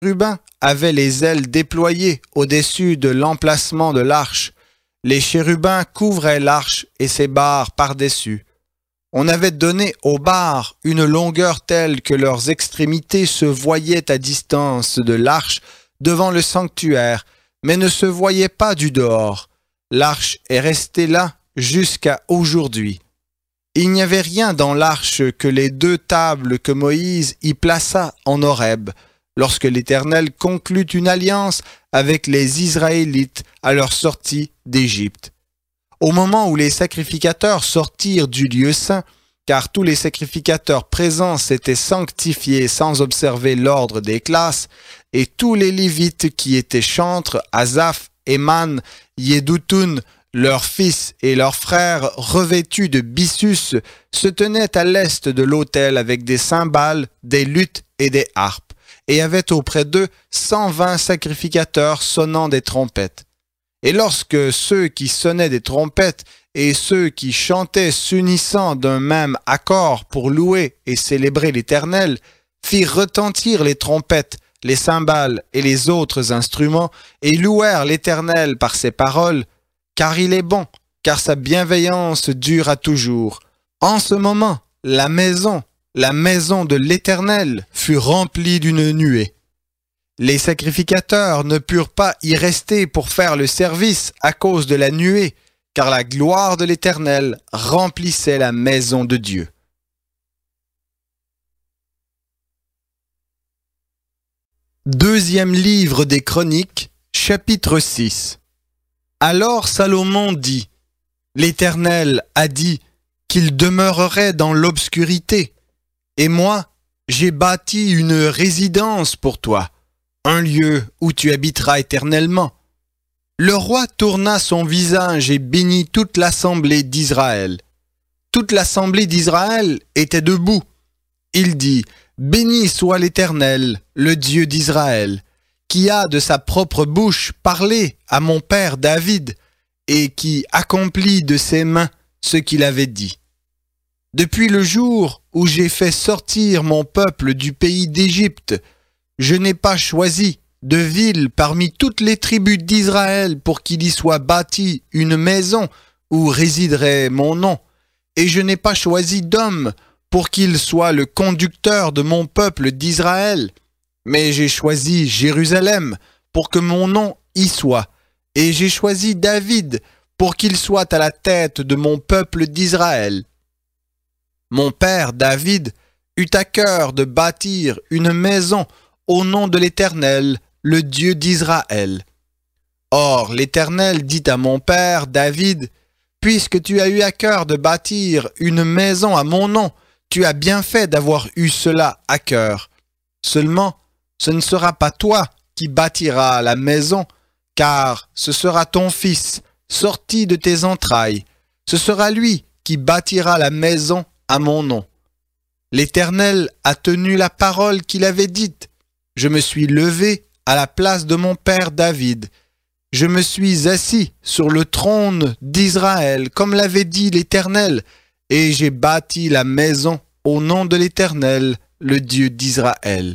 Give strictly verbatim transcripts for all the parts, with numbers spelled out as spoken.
chérubins avaient les ailes déployées au-dessus de l'emplacement de l'arche. Les chérubins couvraient l'arche et ses barres par-dessus. On avait donné aux barres une longueur telle que leurs extrémités se voyaient à distance de l'arche devant le sanctuaire, mais ne se voyaient pas du dehors. L'arche est restée là jusqu'à aujourd'hui. Il n'y avait rien dans l'arche que les deux tables que Moïse y plaça en Horeb, lorsque l'Éternel conclut une alliance avec les Israélites à leur sortie d'Égypte. Au moment où les sacrificateurs sortirent du lieu saint, car tous les sacrificateurs présents s'étaient sanctifiés sans observer l'ordre des classes, et tous les Lévites qui étaient chantres, Asaph, Éman, Yédoutoun, leurs fils et leurs frères revêtus de byssus se tenaient à l'est de l'autel avec des cymbales, des luths et des harpes, et avaient auprès d'eux cent vingt sacrificateurs sonnant des trompettes. Et lorsque ceux qui sonnaient des trompettes et ceux qui chantaient s'unissant d'un même accord pour louer et célébrer l'Éternel, firent retentir les trompettes, les cymbales et les autres instruments, et louèrent l'Éternel par ses paroles, car il est bon, car sa bienveillance dure à toujours. En ce moment, la maison, la maison de l'Éternel fut remplie d'une nuée. Les sacrificateurs ne purent pas y rester pour faire le service à cause de la nuée, car la gloire de l'Éternel remplissait la maison de Dieu. Deuxième livre des Chroniques, chapitre six. Alors Salomon dit, « L'Éternel a dit qu'il demeurerait dans l'obscurité, et moi, j'ai bâti une résidence pour toi, un lieu où tu habiteras éternellement. » Le roi tourna son visage et bénit toute l'assemblée d'Israël. Toute l'assemblée d'Israël était debout. Il dit, « Béni soit l'Éternel, le Dieu d'Israël, qui a de sa propre bouche parlé à mon père David, et qui accomplit de ses mains ce qu'il avait dit. Depuis le jour où j'ai fait sortir mon peuple du pays d'Égypte, je n'ai pas choisi de ville parmi toutes les tribus d'Israël pour qu'il y soit bâtie une maison où résiderait mon nom, et je n'ai pas choisi d'homme pour qu'il soit le conducteur de mon peuple d'Israël, mais j'ai choisi Jérusalem pour que mon nom y soit, et j'ai choisi David pour qu'il soit à la tête de mon peuple d'Israël. Mon père David eut à cœur de bâtir une maison au nom de l'Éternel, le Dieu d'Israël. Or, l'Éternel dit à mon père David, « Puisque tu as eu à cœur de bâtir une maison à mon nom, tu as bien fait d'avoir eu cela à cœur. Seulement, ce ne sera pas toi qui bâtiras la maison, car ce sera ton fils, sorti de tes entrailles. Ce sera lui qui bâtira la maison à mon nom. » L'Éternel a tenu la parole qu'il avait dite. Je me suis levé à la place de mon père David. Je me suis assis sur le trône d'Israël, comme l'avait dit l'Éternel, et j'ai bâti la maison au nom de l'Éternel, le Dieu d'Israël.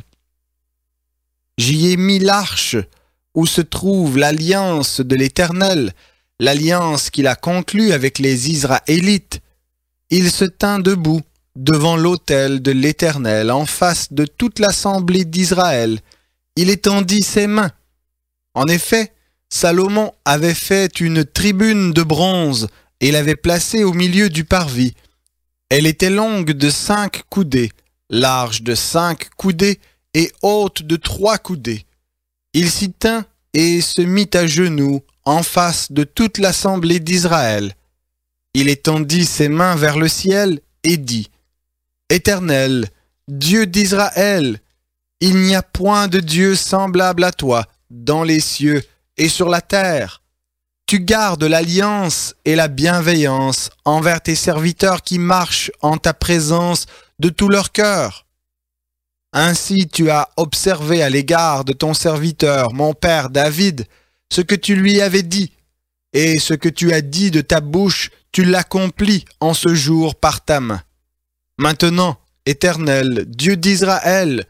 J'y ai mis l'arche où se trouve l'alliance de l'Éternel, l'alliance qu'il a conclue avec les Israélites. Il se tint debout devant l'autel de l'Éternel en face de toute l'assemblée d'Israël. Il étendit ses mains. En effet, Salomon avait fait une tribune de bronze et l'avait placée au milieu du parvis. Elle était longue de cinq coudées, large de cinq coudées et haute de trois coudées. Il s'y tint et se mit à genoux en face de toute l'assemblée d'Israël. Il étendit ses mains vers le ciel et dit, « Éternel, Dieu d'Israël, il n'y a point de Dieu semblable à toi dans les cieux et sur la terre. Tu gardes l'alliance et la bienveillance envers tes serviteurs qui marchent en ta présence de tout leur cœur. Ainsi tu as observé à l'égard de ton serviteur, mon père David, ce que tu lui avais dit, et ce que tu as dit de ta bouche, tu l'accomplis en ce jour par ta main. Maintenant, Éternel, Dieu d'Israël,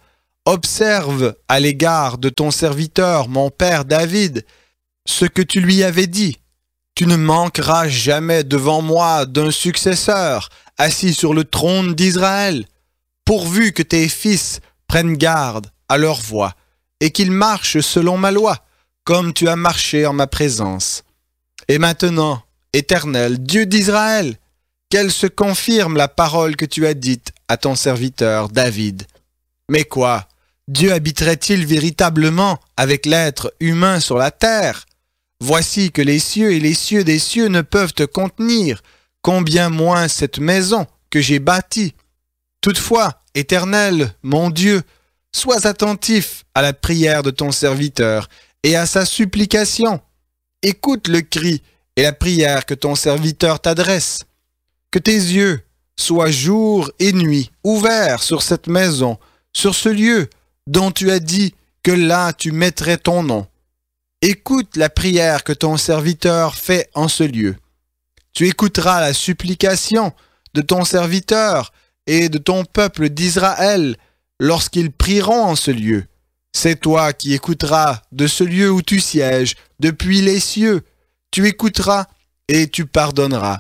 Observe à l'égard de ton serviteur, mon père David, ce que tu lui avais dit. Tu ne manqueras jamais devant moi d'un successeur assis sur le trône d'Israël, pourvu que tes fils prennent garde à leur voie et qu'ils marchent selon ma loi, comme tu as marché en ma présence. Et maintenant, Éternel, Dieu d'Israël, qu'elle se confirme la parole que tu as dite à ton serviteur David. Mais quoi? Dieu habiterait-il véritablement avec l'être humain sur la terre? Voici que les cieux et les cieux des cieux ne peuvent te contenir, combien moins cette maison que j'ai bâtie. Toutefois, Éternel, mon Dieu, sois attentif à la prière de ton serviteur et à sa supplication. Écoute le cri et la prière que ton serviteur t'adresse. Que tes yeux soient jour et nuit ouverts sur cette maison, sur ce lieu dont tu as dit que là tu mettrais ton nom. Écoute la prière que ton serviteur fait en ce lieu. Tu écouteras la supplication de ton serviteur et de ton peuple d'Israël lorsqu'ils prieront en ce lieu. C'est toi qui écouteras de ce lieu où tu sièges depuis les cieux. Tu écouteras et tu pardonneras.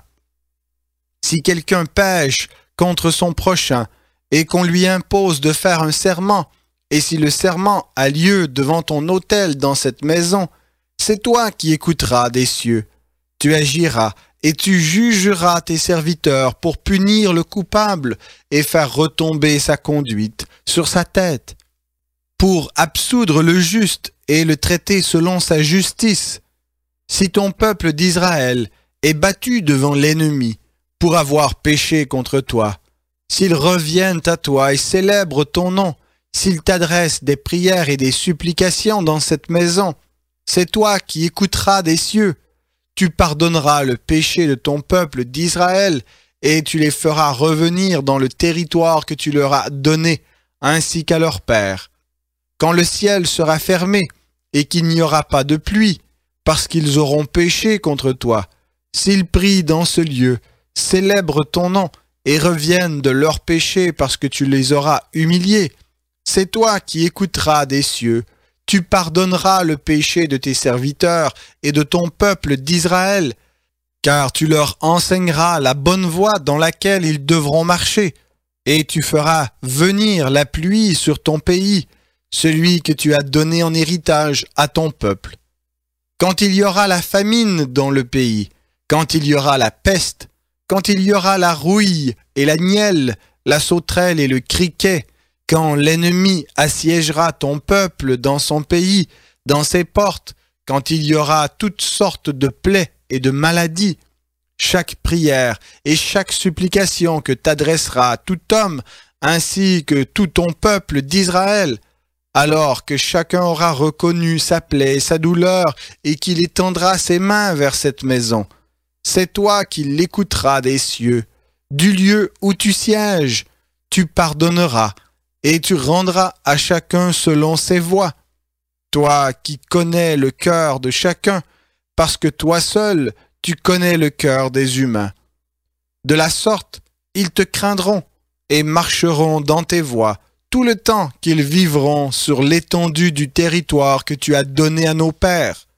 Si quelqu'un pêche contre son prochain et qu'on lui impose de faire un serment, et si le serment a lieu devant ton autel dans cette maison, c'est toi qui écouteras des cieux. Tu agiras et tu jugeras tes serviteurs pour punir le coupable et faire retomber sa conduite sur sa tête, pour absoudre le juste et le traiter selon sa justice. Si ton peuple d'Israël est battu devant l'ennemi pour avoir péché contre toi, s'ils reviennent à toi et célèbrent ton nom, s'ils t'adressent des prières et des supplications dans cette maison, c'est toi qui écouteras des cieux. Tu pardonneras le péché de ton peuple d'Israël et tu les feras revenir dans le territoire que tu leur as donné, ainsi qu'à leur père. Quand le ciel sera fermé et qu'il n'y aura pas de pluie, parce qu'ils auront péché contre toi, s'ils prient dans ce lieu, célèbrent ton nom et reviennent de leurs péchés parce que tu les auras humiliés, c'est toi qui écouteras des cieux. Tu pardonneras le péché de tes serviteurs et de ton peuple d'Israël, car tu leur enseigneras la bonne voie dans laquelle ils devront marcher, et tu feras venir la pluie sur ton pays, celui que tu as donné en héritage à ton peuple. Quand il y aura la famine dans le pays, quand il y aura la peste, quand il y aura la rouille et la nielle, la sauterelle et le criquet, quand l'ennemi assiégera ton peuple dans son pays, dans ses portes, quand il y aura toutes sortes de plaies et de maladies, chaque prière et chaque supplication que t'adressera tout homme, ainsi que tout ton peuple d'Israël, alors que chacun aura reconnu sa plaie et sa douleur et qu'il étendra ses mains vers cette maison, c'est toi qui l'écouteras des cieux. Du lieu où tu sièges, tu pardonneras et tu rendras à chacun selon ses voies. Toi qui connais le cœur de chacun, parce que toi seul, tu connais le cœur des humains. De la sorte, ils te craindront et marcheront dans tes voies tout le temps qu'ils vivront sur l'étendue du territoire que tu as donné à nos pères.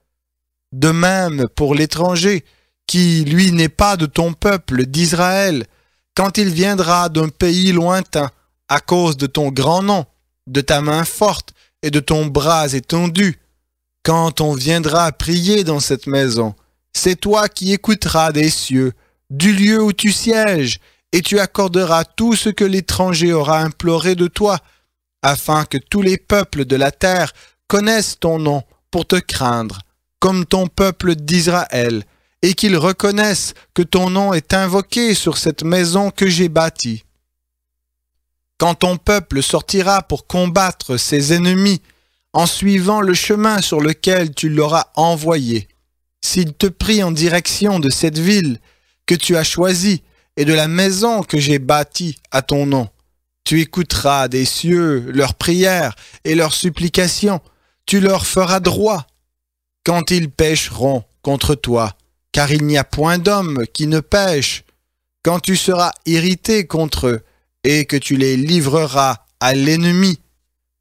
De même pour l'étranger, qui, lui, n'est pas de ton peuple d'Israël, quand il viendra d'un pays lointain, à cause de ton grand nom, de ta main forte et de ton bras étendu, quand on viendra prier dans cette maison, c'est toi qui écouteras des cieux, du lieu où tu sièges, et tu accorderas tout ce que l'étranger aura imploré de toi, afin que tous les peuples de la terre connaissent ton nom pour te craindre, comme ton peuple d'Israël, et qu'ils reconnaissent que ton nom est invoqué sur cette maison que j'ai bâtie. Quand ton peuple sortira pour combattre ses ennemis, en suivant le chemin sur lequel tu l'auras envoyé, s'il te prie en direction de cette ville que tu as choisie et de la maison que j'ai bâtie à ton nom, tu écouteras des cieux leurs prières et leurs supplications, tu leur feras droit. Quand ils pécheront contre toi, car il n'y a point d'homme qui ne pêche, quand tu seras irrité contre eux, et que tu les livreras à l'ennemi,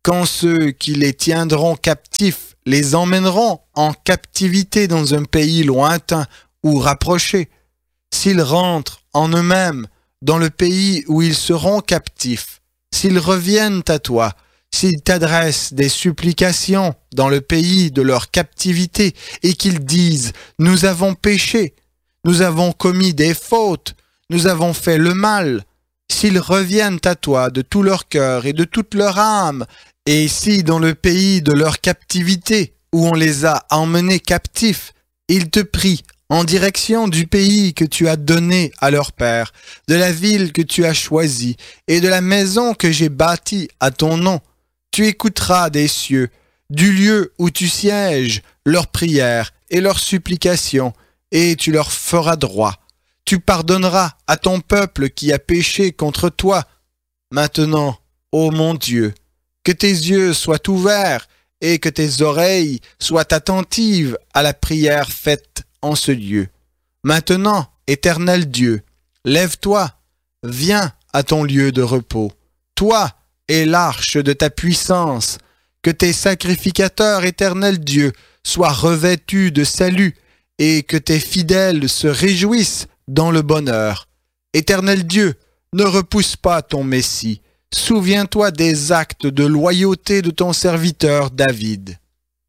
quand ceux qui les tiendront captifs les emmèneront en captivité dans un pays lointain ou rapproché, s'ils rentrent en eux-mêmes dans le pays où ils seront captifs, s'ils reviennent à toi, s'ils t'adressent des supplications dans le pays de leur captivité et qu'ils disent « Nous avons péché, nous avons commis des fautes, nous avons fait le mal », s'ils reviennent à toi de tout leur cœur et de toute leur âme, et si dans le pays de leur captivité, où on les a emmenés captifs, ils te prient en direction du pays que tu as donné à leur père, de la ville que tu as choisie, et de la maison que j'ai bâtie à ton nom, tu écouteras des cieux, du lieu où tu sièges, leurs prières et leurs supplications, et tu leur feras droit. Tu pardonneras à ton peuple qui a péché contre toi. Maintenant, ô mon Dieu, que tes yeux soient ouverts et que tes oreilles soient attentives à la prière faite en ce lieu. Maintenant, Éternel Dieu, lève-toi, viens à ton lieu de repos. Toi et l'arche de ta puissance, que tes sacrificateurs, Éternel Dieu, soient revêtus de salut et que tes fidèles se réjouissent dans le bonheur. Éternel Dieu, ne repousse pas ton Messie. Souviens-toi des actes de loyauté de ton serviteur David.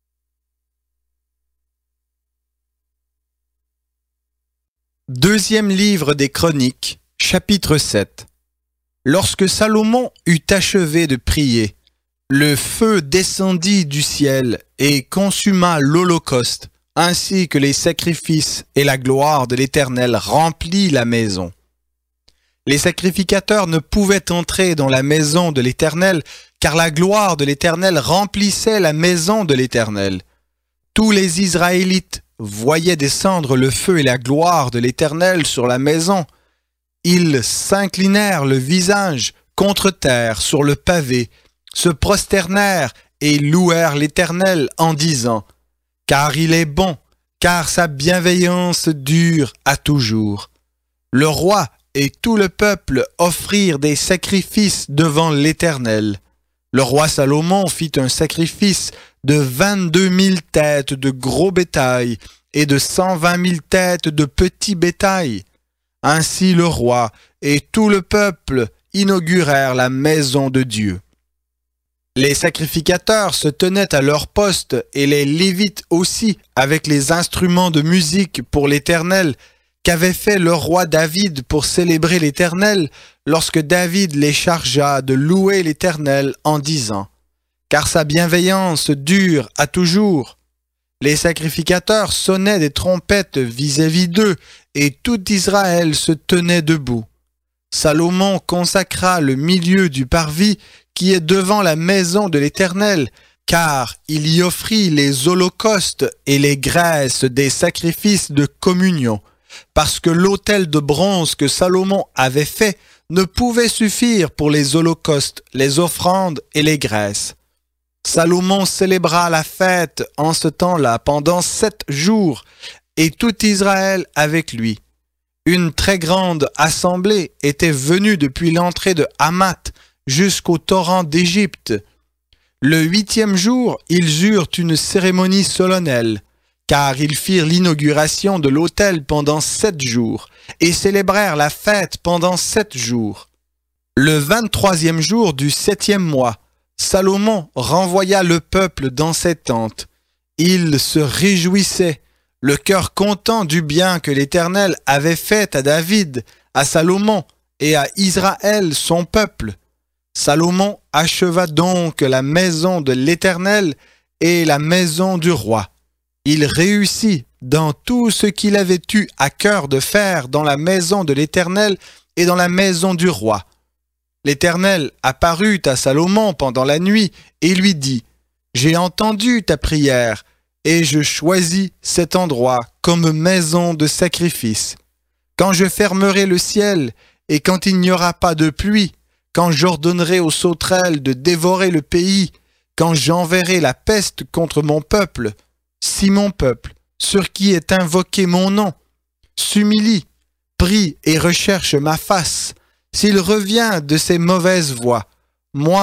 Deuxième livre des Chroniques, chapitre sept. Lorsque Salomon eut achevé de prier, le feu descendit du ciel et consuma l'holocauste, ainsi que les sacrifices, et la gloire de l'Éternel remplit la maison. Les sacrificateurs ne pouvaient entrer dans la maison de l'Éternel, car la gloire de l'Éternel remplissait la maison de l'Éternel. Tous les Israélites voyaient descendre le feu et la gloire de l'Éternel sur la maison. Ils s'inclinèrent le visage contre terre sur le pavé, se prosternèrent et louèrent l'Éternel en disant « Car il est bon, car sa bienveillance dure à toujours. » Le roi et tout le peuple offrirent des sacrifices devant l'Éternel. Le roi Salomon fit un sacrifice de vingt-deux mille têtes de gros bétail et de cent vingt mille têtes de petit bétail. Ainsi le roi et tout le peuple inaugurèrent la maison de Dieu. Les sacrificateurs se tenaient à leur poste et les Lévites aussi avec les instruments de musique pour l'Éternel qu'avait fait le roi David pour célébrer l'Éternel lorsque David les chargea de louer l'Éternel en disant « Car sa bienveillance dure à toujours ». Les sacrificateurs sonnaient des trompettes vis-à-vis d'eux et tout Israël se tenait debout. Salomon consacra le milieu du parvis qui est devant la maison de l'Éternel, car il y offrit les holocaustes et les graisses des sacrifices de communion, parce que l'autel de bronze que Salomon avait fait ne pouvait suffire pour les holocaustes, les offrandes et les graisses. Salomon célébra la fête en ce temps-là pendant sept jours, et tout Israël avec lui. Une très grande assemblée était venue depuis l'entrée de Hamath jusqu'au torrent d'Égypte. Le huitième jour, ils eurent une cérémonie solennelle, car ils firent l'inauguration de l'autel pendant sept jours, et célébrèrent la fête pendant sept jours. Le vingt-troisième jour du septième mois, Salomon renvoya le peuple dans ses tentes. Il se réjouissait, le cœur content du bien que l'Éternel avait fait à David, à Salomon et à Israël son peuple. Salomon acheva donc la maison de l'Éternel et la maison du roi. Il réussit dans tout ce qu'il avait eu à cœur de faire dans la maison de l'Éternel et dans la maison du roi. L'Éternel apparut à Salomon pendant la nuit et lui dit « J'ai entendu ta prière et je choisis cet endroit comme maison de sacrifice. Quand je fermerai le ciel et quand il n'y aura pas de pluie, quand j'ordonnerai aux sauterelles de dévorer le pays, quand j'enverrai la peste contre mon peuple, si mon peuple, sur qui est invoqué mon nom, s'humilie, prie et recherche ma face, s'il revient de ses mauvaises voies, moi,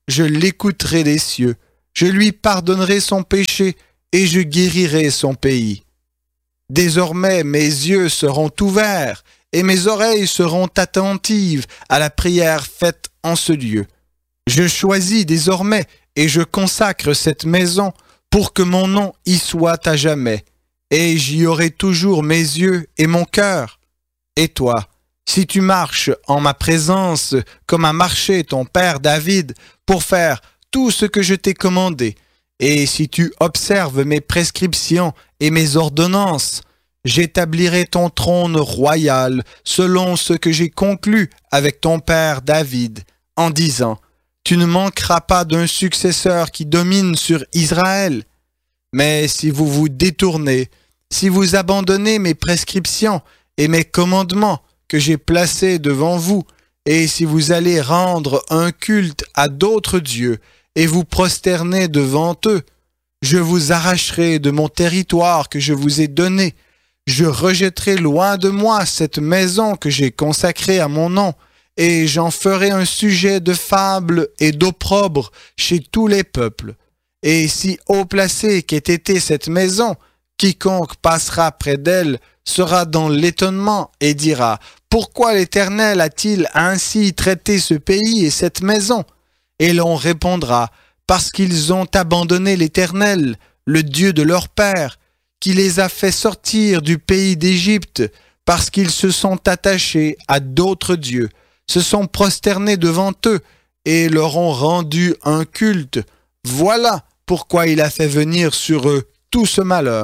je l'écouterai des cieux, je lui pardonnerai son péché et je guérirai son pays. Désormais mes yeux seront ouverts et mes oreilles seront attentives à la prière faite en ce lieu. Je choisis désormais et je consacre cette maison pour que mon nom y soit à jamais, et j'y aurai toujours mes yeux et mon cœur. Et toi, si tu marches en ma présence comme a marché ton père David pour faire tout ce que je t'ai commandé, et si tu observes mes prescriptions et mes ordonnances, j'établirai ton trône royal selon ce que j'ai conclu avec ton père David, en disant, tu ne manqueras pas d'un successeur qui domine sur Israël. Mais si vous vous détournez, si vous abandonnez mes prescriptions et mes commandements que j'ai placés devant vous, et si vous allez rendre un culte à d'autres dieux et vous prosterner devant eux, je vous arracherai de mon territoire que je vous ai donné. Je rejetterai loin de moi cette maison que j'ai consacrée à mon nom, et j'en ferai un sujet de fable et d'opprobre chez tous les peuples. Et si haut placée qu'ait été cette maison, quiconque passera près d'elle sera dans l'étonnement et dira « Pourquoi l'Éternel a-t-il ainsi traité ce pays et cette maison ?» Et l'on répondra « Parce qu'ils ont abandonné l'Éternel, le Dieu de leur père, qui les a fait sortir du pays d'Égypte, parce qu'ils se sont attachés à d'autres dieux, se sont prosternés devant eux et leur ont rendu un culte. Voilà pourquoi il a fait venir sur eux tout ce malheur. »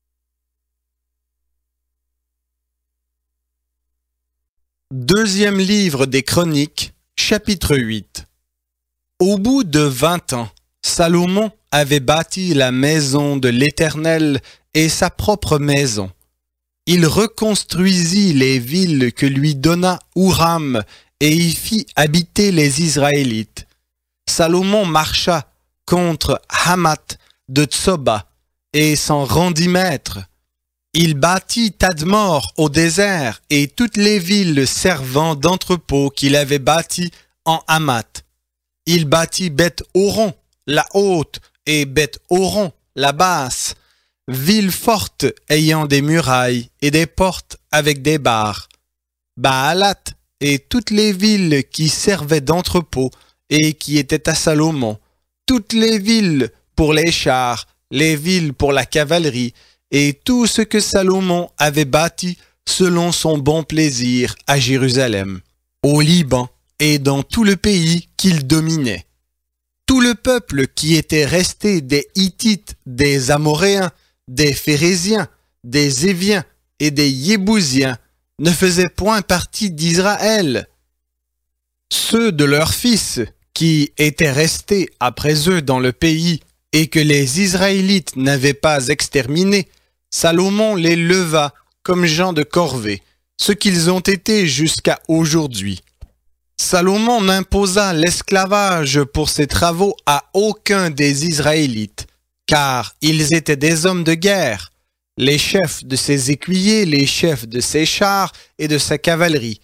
Deuxième livre des Chroniques, chapitre huit. Au bout de vingt ans, Salomon avait bâti la maison de l'Éternel et sa propre maison. Il reconstruisit les villes que lui donna Huram et y fit habiter les Israélites. Salomon marcha contre Hamath de Tsoba et s'en rendit maître. Il bâtit Tadmor au désert et toutes les villes servant d'entrepôt qu'il avait bâties en Hamath. Il bâtit Beth-Horon, la haute, et Beth-Horon, la basse, villes fortes ayant des murailles et des portes avec des barres. Baalat et toutes les villes qui servaient d'entrepôt et qui étaient à Salomon, toutes les villes pour les chars, les villes pour la cavalerie, et tout ce que Salomon avait bâti selon son bon plaisir à Jérusalem, au Liban et dans tout le pays qu'il dominait. Tout le peuple qui était resté des Hittites, des Amoréens, des Phéréziens, des Éviens et des Yébousiens ne faisait point partie d'Israël. Ceux de leurs fils qui étaient restés après eux dans le pays et que les Israélites n'avaient pas exterminés, Salomon les leva comme gens de corvée, ce qu'ils ont été jusqu'à aujourd'hui. Salomon n'imposa l'esclavage pour ses travaux à aucun des Israélites, car ils étaient des hommes de guerre, les chefs de ses écuyers, les chefs de ses chars et de sa cavalerie.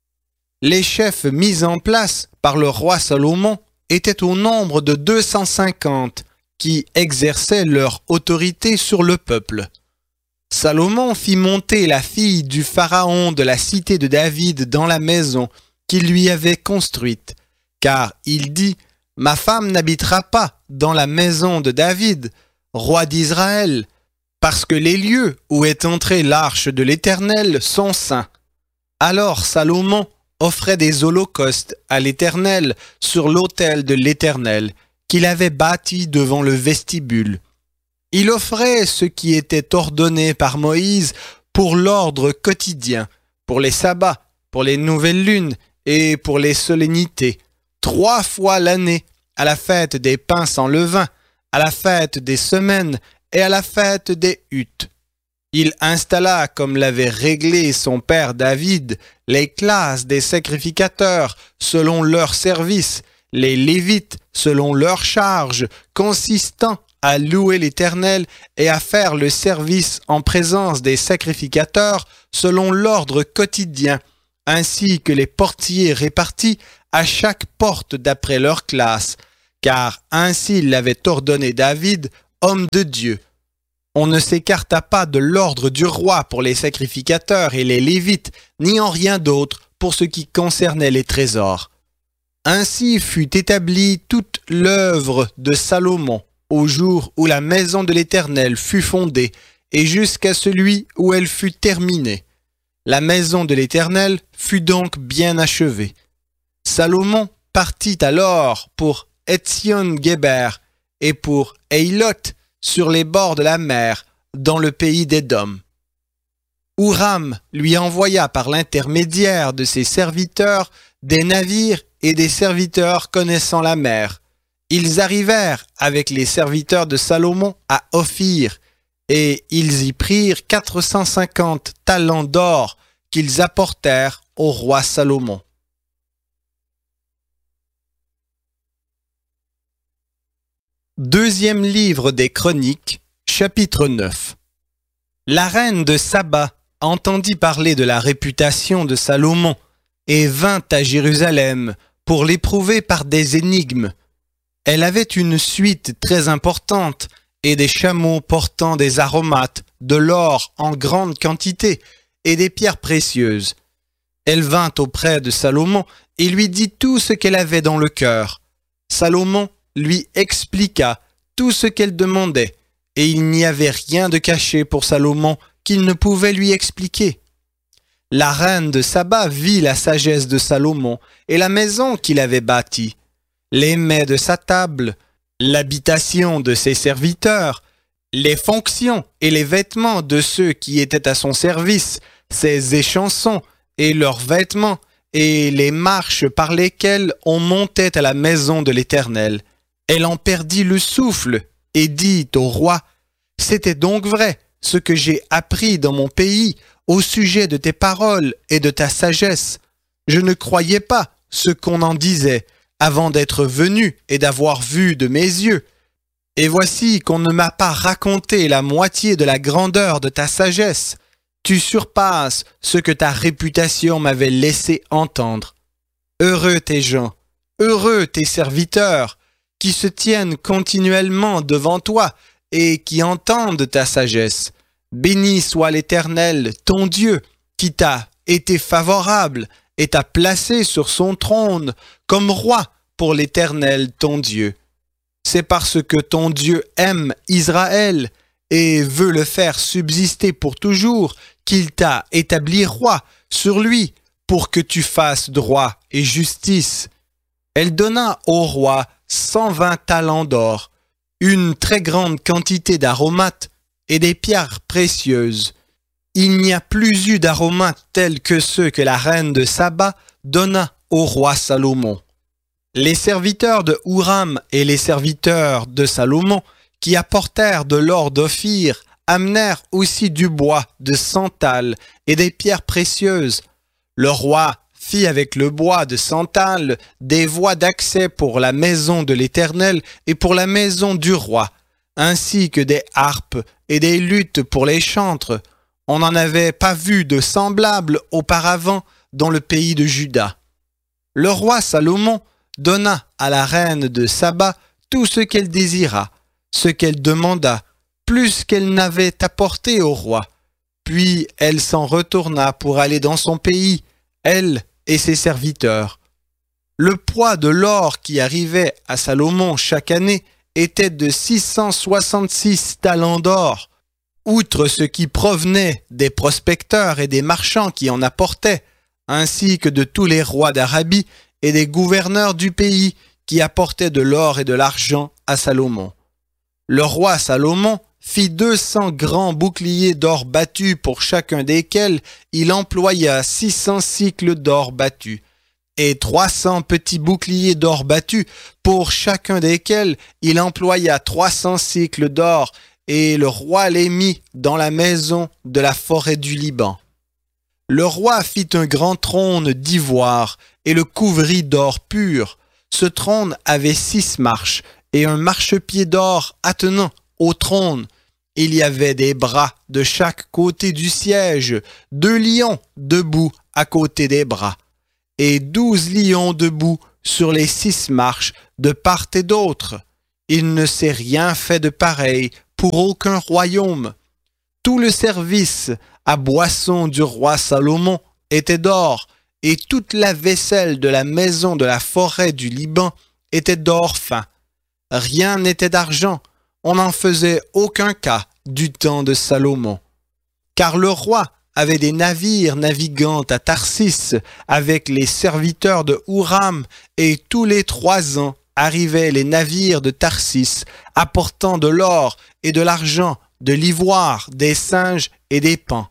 Les chefs mis en place par le roi Salomon étaient au nombre de deux cent cinquante qui exerçaient leur autorité sur le peuple. Salomon fit monter la fille du pharaon de la cité de David dans la maison qu'il lui avait construite, car il dit « Ma femme n'habitera pas dans la maison de David, roi d'Israël, parce que les lieux où est entrée l'arche de l'Éternel sont saints. » Alors Salomon offrait des holocaustes à l'Éternel sur l'autel de l'Éternel qu'il avait bâti devant le vestibule. Il offrait ce qui était ordonné par Moïse pour l'ordre quotidien, pour les sabbats, pour les nouvelles lunes et pour les solennités, trois fois l'année, à la fête des pains sans levain, à la fête des semaines et à la fête des huttes. Il installa, comme l'avait réglé son père David, les classes des sacrificateurs selon leur service, les Lévites selon leur charge, consistant à louer l'Éternel et à faire le service en présence des sacrificateurs selon l'ordre quotidien, ainsi que les portiers répartis à chaque porte d'après leur classe, car ainsi l'avait ordonné David, homme de Dieu. On ne s'écarta pas de l'ordre du roi pour les sacrificateurs et les Lévites, ni en rien d'autre pour ce qui concernait les trésors. Ainsi fut établie toute l'œuvre de Salomon au jour où la maison de l'Éternel fut fondée et jusqu'à celui où elle fut terminée. La maison de l'Éternel fut donc bien achevée. Salomon partit alors pour Etzion-Géber et pour Éilot sur les bords de la mer, dans le pays d'Édom. Huram lui envoya par l'intermédiaire de ses serviteurs des navires et des serviteurs connaissant la mer. Ils arrivèrent avec les serviteurs de Salomon à Ophir, et ils y prirent quatre cent cinquante talents d'or qu'ils apportèrent au roi Salomon. Deuxième livre des Chroniques, chapitre neuf. La reine de Saba entendit parler de la réputation de Salomon et vint à Jérusalem pour l'éprouver par des énigmes. Elle avait une suite très importante et des chameaux portant des aromates, de l'or en grande quantité et des pierres précieuses. Elle vint auprès de Salomon et lui dit tout ce qu'elle avait dans le cœur. Salomon lui expliqua tout ce qu'elle demandait, et il n'y avait rien de caché pour Salomon qu'il ne pouvait lui expliquer. La reine de Saba vit la sagesse de Salomon et la maison qu'il avait bâtie, les mets de sa table, l'habitation de ses serviteurs, les fonctions et les vêtements de ceux qui étaient à son service, ses échansons et leurs vêtements, et les marches par lesquelles on montait à la maison de l'Éternel. Elle en perdit le souffle et dit au roi, « C'était donc vrai ce que j'ai appris dans mon pays au sujet de tes paroles et de ta sagesse. Je ne croyais pas ce qu'on en disait avant d'être venu et d'avoir vu de mes yeux. Et voici qu'on ne m'a pas raconté la moitié de la grandeur de ta sagesse. Tu surpasses ce que ta réputation m'avait laissé entendre. Heureux tes gens, heureux tes serviteurs, qui se tiennent continuellement devant toi et qui entendent ta sagesse. Béni soit l'Éternel, ton Dieu, qui t'a été favorable et t'a placé sur son trône comme roi pour l'Éternel, ton Dieu. C'est parce que ton Dieu aime Israël et veut le faire subsister pour toujours qu'il t'a établi roi sur lui pour que tu fasses droit et justice. Elle donna au roi cent vingt talents d'or, une très grande quantité d'aromates et des pierres précieuses. Il n'y a plus eu d'aromates tels que ceux que la reine de Saba donna au roi Salomon. Les serviteurs de Huram et les serviteurs de Salomon, qui apportèrent de l'or d'Ophir, amenèrent aussi du bois de santal et des pierres précieuses. Le roi fit avec le bois de santal des voies d'accès pour la maison de l'Éternel et pour la maison du roi, ainsi que des harpes et des luttes pour les chantres. On n'en avait pas vu de semblable auparavant dans le pays de Juda. Le roi Salomon donna à la reine de Saba tout ce qu'elle désira, ce qu'elle demanda, plus qu'elle n'avait apporté au roi. Puis elle s'en retourna pour aller dans son pays, elle et ses serviteurs. Le poids de l'or qui arrivait à Salomon chaque année était de six cent soixante-six talents d'or. Outre ce qui provenait des prospecteurs et des marchands qui en apportaient, ainsi que de tous les rois d'Arabie et des gouverneurs du pays qui apportaient de l'or et de l'argent à Salomon. Le roi Salomon fit deux cents grands boucliers d'or battus pour chacun desquels il employa six cents cycles d'or battus, et trois cents petits boucliers d'or battus pour chacun desquels il employa trois cents cycles d'or, et le roi les mit dans la maison de la forêt du Liban. Le roi fit un grand trône d'ivoire et le couvrit d'or pur. Ce trône avait six marches et un marchepied d'or attenant au trône. Il y avait des bras de chaque côté du siège, deux lions debout à côté des bras, et douze lions debout sur les six marches de part et d'autre. Il ne s'est rien fait de pareil pour aucun royaume. Tout le service à boisson du roi Salomon était d'or, et toute la vaisselle de la maison de la forêt du Liban était d'or fin. Rien n'était d'argent, on n'en faisait aucun cas du temps de Salomon. Car le roi avait des navires naviguant à Tarsis avec les serviteurs de Houram, et tous les trois ans arrivaient les navires de Tarsis apportant de l'or et de l'argent, de l'ivoire, des singes et des paons.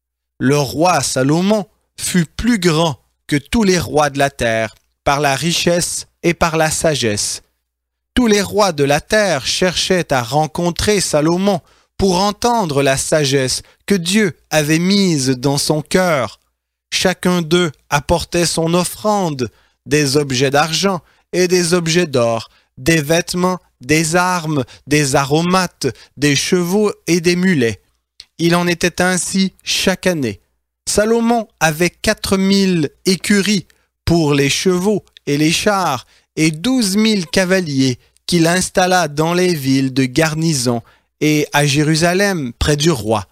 Le roi Salomon fut plus grand que tous les rois de la terre, par la richesse et par la sagesse. Tous les rois de la terre cherchaient à rencontrer Salomon pour entendre la sagesse que Dieu avait mise dans son cœur. Chacun d'eux apportait son offrande, des objets d'argent et des objets d'or, des vêtements, des armes, des aromates, des chevaux et des mulets. Il en était ainsi chaque année. Salomon avait quatre mille écuries pour les chevaux et les chars et douze mille cavaliers qu'il installa dans les villes de garnison et à Jérusalem près du roi.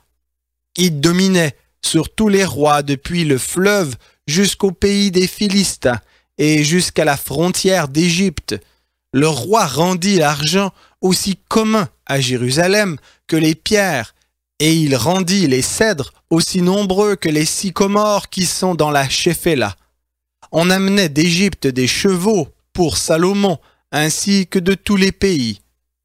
Il dominait sur tous les rois depuis le fleuve jusqu'au pays des Philistins et jusqu'à la frontière d'Égypte. Le roi rendit l'argent aussi commun à Jérusalem que les pierres, et il rendit les cèdres aussi nombreux que les sycomores qui sont dans la Shéphéla. On amenait d'Égypte des chevaux pour Salomon, ainsi que de tous les pays.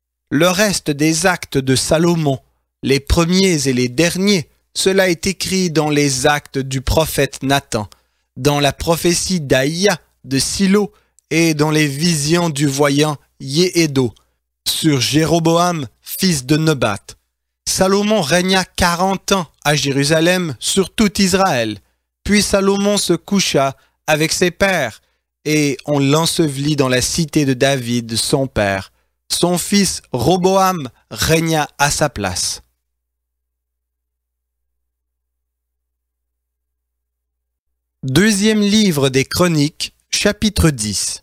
Le reste des actes de Salomon, les premiers et les derniers, cela est écrit dans les actes du prophète Nathan, dans la prophétie d'Aïa de Silo et dans les visions du voyant Yéhédo, sur Jéroboam, fils de Nebat. Salomon régna quarante ans à Jérusalem sur tout Israël. Puis Salomon se coucha avec ses pères, et on l'ensevelit dans la cité de David, son père. Son fils Roboam régna à sa place. Deuxième livre des Chroniques, chapitre dix.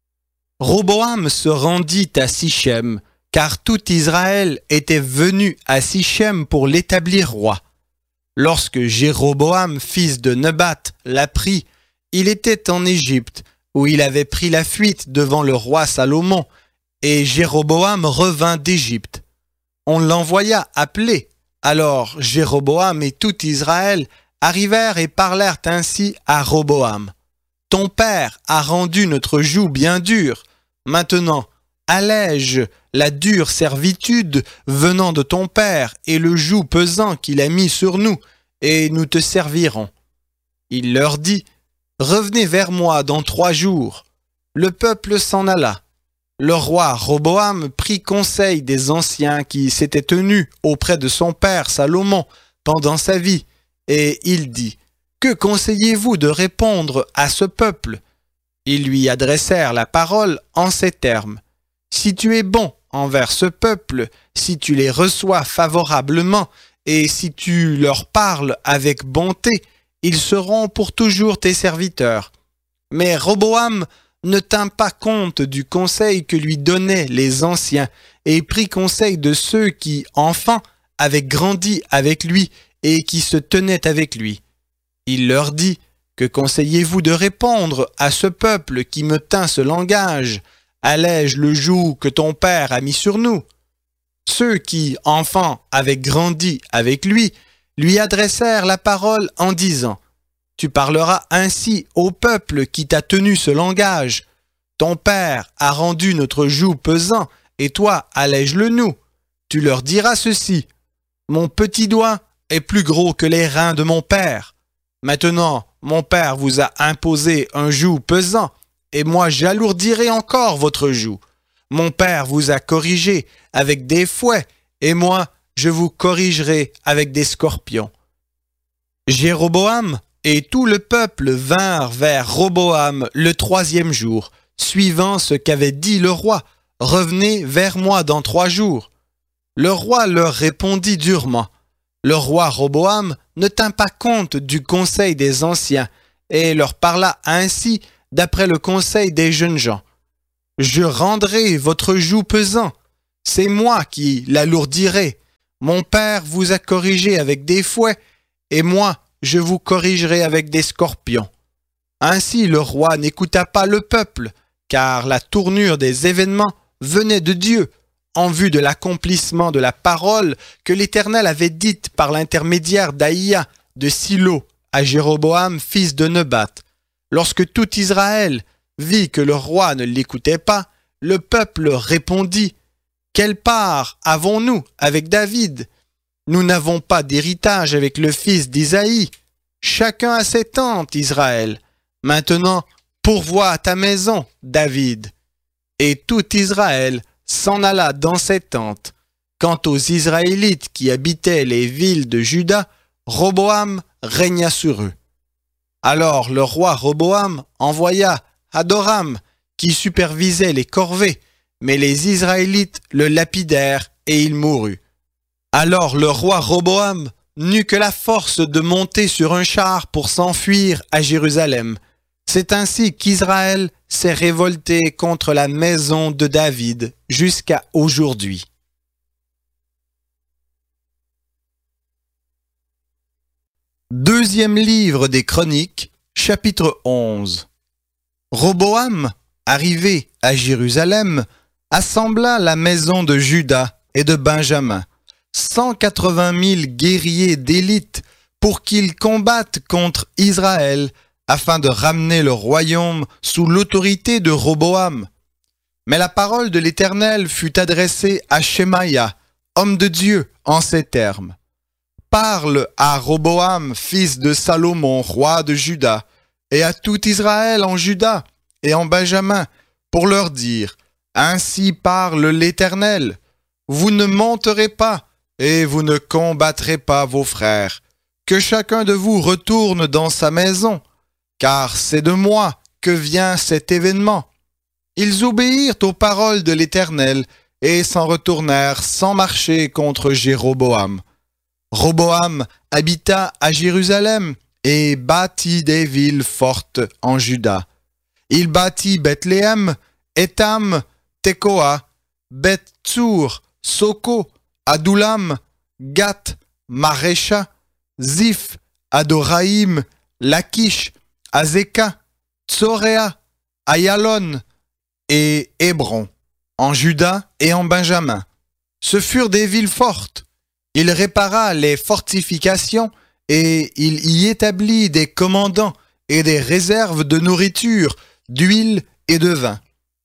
Roboam se rendit à Sichem, car tout Israël était venu à Sichem pour l'établir roi. Lorsque Jéroboam, fils de Nebat, l'apprit, il était en Égypte, où il avait pris la fuite devant le roi Salomon, et Jéroboam revint d'Égypte. On l'envoya appeler. Alors Jéroboam et tout Israël arrivèrent et parlèrent ainsi à Roboam. « Ton père a rendu notre joug bien dure. Maintenant, allège la dure servitude venant de ton père et le joug pesant qu'il a mis sur nous, et nous te servirons. » Il leur dit, « Revenez vers moi dans trois jours. » Le peuple s'en alla. Le roi Roboam prit conseil des anciens qui s'étaient tenus auprès de son père Salomon pendant sa vie, et il dit, « Que conseillez-vous de répondre à ce peuple ?» Ils lui adressèrent la parole en ces termes, « Si tu es bon envers ce peuple, si tu les reçois favorablement, et si tu leur parles avec bonté, ils seront pour toujours tes serviteurs. » Mais Roboam ne tint pas compte du conseil que lui donnaient les anciens et prit conseil de ceux qui, enfants, avaient grandi avec lui et qui se tenaient avec lui. Il leur dit, « Que conseillez-vous de répondre à ce peuple qui me tint ce langage? Allège le joug que ton père a mis sur nous. » Ceux qui, enfants, avaient grandi avec lui, lui adressèrent la parole en disant, « Tu parleras ainsi au peuple qui t'a tenu ce langage. Ton père a rendu notre joug pesant, et toi, allège-le nous. Tu leur diras ceci, « Mon petit doigt est plus gros que les reins de mon père. Maintenant, mon père vous a imposé un joug pesant, et moi j'alourdirai encore votre joug. Mon père vous a corrigé avec des fouets, et moi je vous corrigerai avec des scorpions. » Jéroboam et tout le peuple vinrent vers Roboam le troisième jour, suivant ce qu'avait dit le roi, « Revenez vers moi dans trois jours. » Le roi leur répondit durement. Le roi Roboam ne tint pas compte du conseil des anciens et leur parla ainsi d'après le conseil des jeunes gens. Je rendrai votre joug pesant. C'est moi qui l'alourdirai. Mon père vous a corrigé avec des fouets, et moi, je vous corrigerai avec des scorpions. » Ainsi le roi n'écouta pas le peuple, car la tournure des événements venait de Dieu, en vue de l'accomplissement de la parole que l'Éternel avait dite par l'intermédiaire d'Aïa de Silo à Jéroboam, fils de Nebat. Lorsque tout Israël vit que le roi ne l'écoutait pas, le peuple répondit: « Quelle part avons-nous avec David? Nous n'avons pas d'héritage avec le fils d'Isaïe. Chacun a ses tentes, Israël. Maintenant, pourvois à ta maison, David. » Et tout Israël s'en alla dans ses tentes. Quant aux Israélites qui habitaient les villes de Juda, Roboam régna sur eux. Alors le roi Roboam envoya Adoram, qui supervisait les corvées, mais les Israélites le lapidèrent et il mourut. Alors le roi Roboam n'eut que la force de monter sur un char pour s'enfuir à Jérusalem. C'est ainsi qu'Israël s'est révolté contre la maison de David jusqu'à aujourd'hui. Deuxième livre des Chroniques, chapitre onze. Roboam, arrivé à Jérusalem, assembla la maison de Juda et de Benjamin, cent quatre-vingt mille guerriers d'élite, pour qu'ils combattent contre Israël, afin de ramener le royaume sous l'autorité de Roboam. Mais la parole de l'Éternel fut adressée à Shemaïa, homme de Dieu, en ces termes. « Parle à Roboam, fils de Salomon, roi de Juda, et à tout Israël en Juda et en Benjamin, pour leur dire, ainsi parle l'Éternel, vous ne monterez pas et vous ne combattrez pas vos frères, que chacun de vous retourne dans sa maison, car c'est de moi que vient cet événement. » Ils obéirent aux paroles de l'Éternel et s'en retournèrent sans marcher contre Jéroboam. Roboam habita à Jérusalem et bâtit des villes fortes en Juda. Il bâtit Bethléem, Étam, Tekoa, Beth-Tsour, Soko, Adoulam, Gath, Marécha, Ziph, Adoraïm, Lachish, Azeka, Tsoréa, Ayalon et Hébron, en Juda et en Benjamin. Ce furent des villes fortes. Il répara les fortifications et il y établit des commandants et des réserves de nourriture, d'huile et de vin.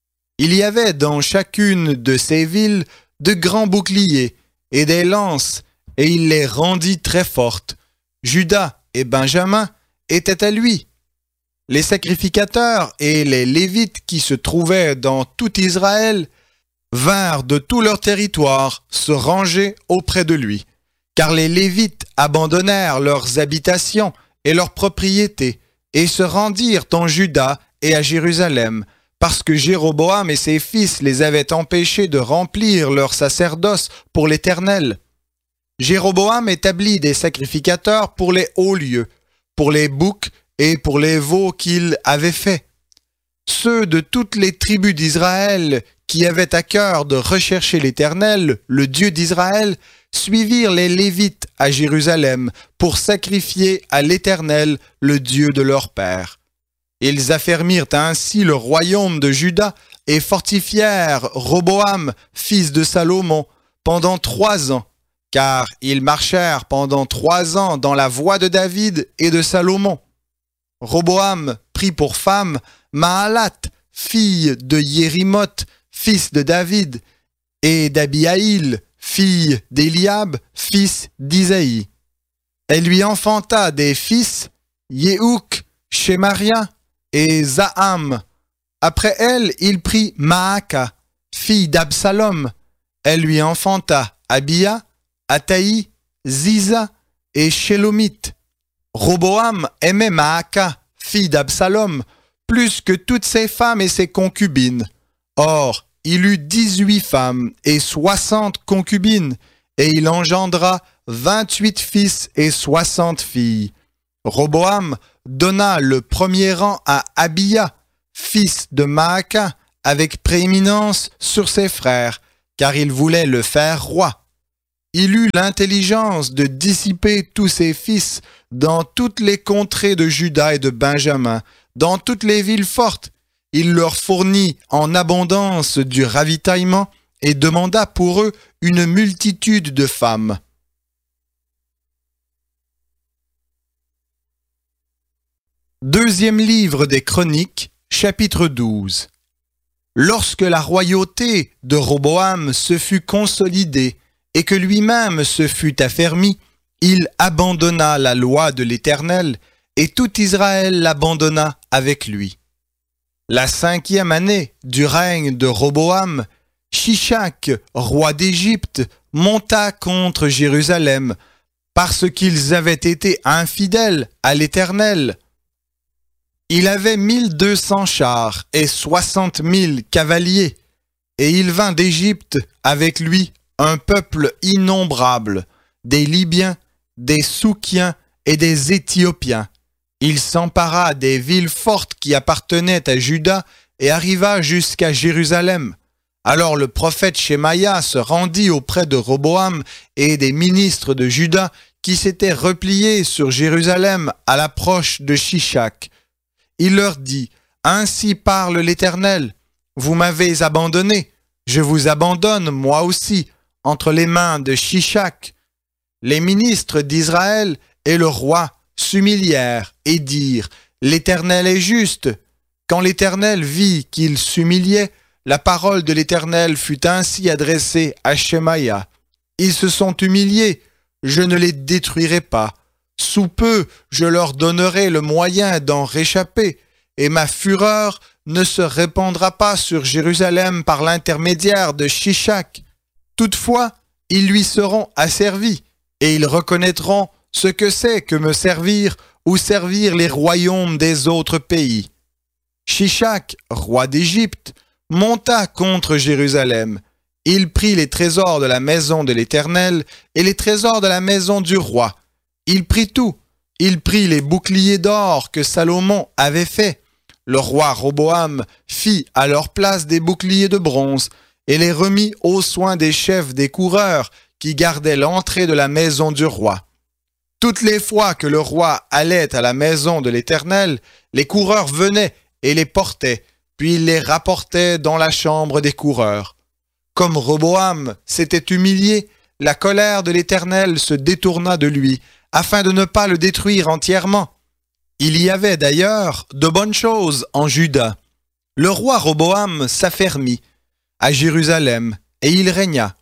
Il y avait dans chacune de ces villes de grands boucliers et des lances, et il les rendit très fortes. Juda et Benjamin étaient à lui. Les sacrificateurs et les Lévites qui se trouvaient dans tout Israël vinrent de tout leur territoire se ranger auprès de lui, car les Lévites abandonnèrent leurs habitations et leurs propriétés et se rendirent en Juda et à Jérusalem, parce que Jéroboam et ses fils les avaient empêchés de remplir leur sacerdoce pour l'Éternel. Jéroboam établit des sacrificateurs pour les hauts lieux, pour les boucs et pour les veaux qu'il avait faits. Ceux de toutes les tribus d'Israël qui avaient à cœur de rechercher l'Éternel, le Dieu d'Israël, suivirent les Lévites à Jérusalem pour sacrifier à l'Éternel, le Dieu de leur père. Ils affermirent ainsi le royaume de Juda et fortifièrent Roboam, fils de Salomon, pendant trois ans, car ils marchèrent pendant trois ans dans la voie de David et de Salomon. Roboam prit pour femme Mahalat, fille de Yérimoth, fils de David, et d'Abihaïl, fille d'Éliab, fils d'Isaïe. Elle lui enfanta des fils, Yehouk, Shemaria et Zaham. Après elle, il prit Maaka, fille d'Absalom. Elle lui enfanta Abia, Ataï, Ziza et Shélomith. Roboam aimait Maaka, fille d'Absalom, plus que toutes ses femmes et ses concubines. Or, il eut dix-huit femmes et soixante concubines, et il engendra vingt-huit fils et soixante filles. Roboam donna le premier rang à Abia, fils de Maaka, avec prééminence sur ses frères, car il voulait le faire roi. Il eut l'intelligence de dissiper tous ses fils dans toutes les contrées de Juda et de Benjamin, dans toutes les villes fortes. Il leur fournit en abondance du ravitaillement et demanda pour eux une multitude de femmes. Deuxième livre des Chroniques, chapitre douze. Lorsque la royauté de Roboam se fut consolidée et que lui-même se fut affermi, il abandonna la loi de l'Éternel et tout Israël l'abandonna avec lui. La cinquième année du règne de Roboam, Shishak, roi d'Égypte, monta contre Jérusalem parce qu'ils avaient été infidèles à l'Éternel. Il avait mille deux cents chars et soixante mille cavaliers, et il vint d'Égypte avec lui un peuple innombrable, des Libyens, des Soukiens et des Éthiopiens. Il s'empara des villes fortes qui appartenaient à Juda et arriva jusqu'à Jérusalem. Alors le prophète Shemaïa se rendit auprès de Roboam et des ministres de Juda qui s'étaient repliés sur Jérusalem à l'approche de Shishak. Il leur dit, « Ainsi parle l'Éternel, vous m'avez abandonné, je vous abandonne moi aussi, entre les mains de Shishak. » Les ministres d'Israël et le roi s'humilièrent et dirent, « L'Éternel est juste. » Quand l'Éternel vit qu'il s'humiliait, la parole de l'Éternel fut ainsi adressée à Shemaïa. « Ils se sont humiliés, je ne les détruirai pas. Sous peu, je leur donnerai le moyen d'en réchapper, et ma fureur ne se répandra pas sur Jérusalem par l'intermédiaire de Shishak. Toutefois, ils lui seront asservis, et ils reconnaîtront ce que c'est que me servir ou servir les royaumes des autres pays. » Shishak, roi d'Égypte, monta contre Jérusalem. Il prit les trésors de la maison de l'Éternel et les trésors de la maison du roi. Il prit tout. Il prit les boucliers d'or que Salomon avait faits. Le roi Roboam fit à leur place des boucliers de bronze et les remit aux soins des chefs des coureurs qui gardaient l'entrée de la maison du roi. Toutes les fois que le roi allait à la maison de l'Éternel, les coureurs venaient et les portaient, puis il les rapportait dans la chambre des coureurs. Comme Roboam s'était humilié, la colère de l'Éternel se détourna de lui, afin de ne pas le détruire entièrement. Il y avait d'ailleurs de bonnes choses en Juda. Le roi Roboam s'affermit à Jérusalem, et il régna.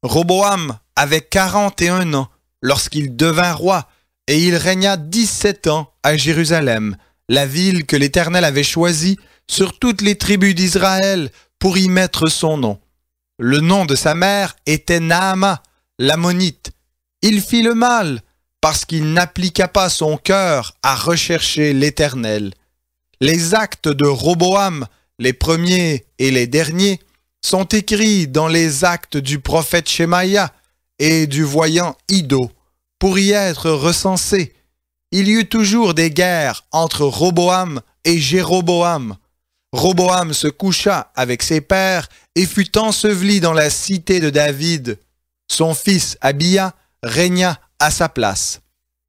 Roboam avait quarante et un ans lorsqu'il devint roi, et il régna dix-sept ans à Jérusalem, la ville que l'Éternel avait choisie sur toutes les tribus d'Israël pour y mettre son nom. Le nom de sa mère était Naama, l'Ammonite. Il fit le mal parce qu'il n'appliqua pas son cœur à rechercher l'Éternel. Les actes de Roboam, les premiers et les derniers, sont écrits dans les actes du prophète Shemaïa et du voyant Iddo, pour y être recensés. Il y eut toujours des guerres entre Roboam et Jéroboam. Roboam se coucha avec ses pères et fut enseveli dans la cité de David. Son fils Abia régna à sa place.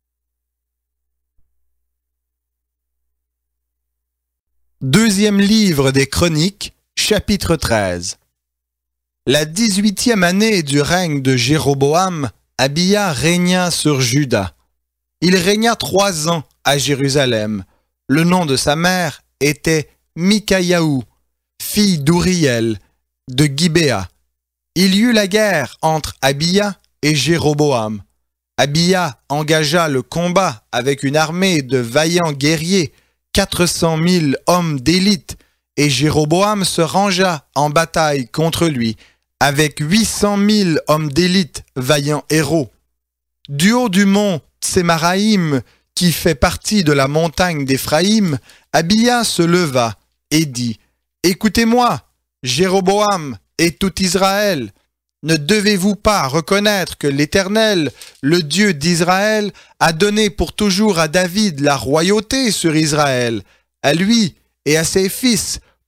Deuxième livre des Chroniques, chapitre treize. La dix-huitième année du règne de Jéroboam, Abia régna sur Juda. Il régna trois ans à Jérusalem. Le nom de sa mère était Mikayahu, fille d'Ouriel, de Gibéa. Il y eut la guerre entre Abia et Jéroboam. Abia engagea le combat avec une armée de vaillants guerriers, quatre cent mille hommes d'élite, et Jéroboam se rangea en bataille contre lui, avec huit cent mille hommes d'élite, vaillants héros. Du haut du mont Tsémaraïm, qui fait partie de la montagne d'Éphraïm, Abia se leva et dit, « Écoutez-moi, Jéroboam et tout Israël, ne devez-vous pas reconnaître que l'Éternel, le Dieu d'Israël, a donné pour toujours à David la royauté sur Israël, à lui et à ses fils,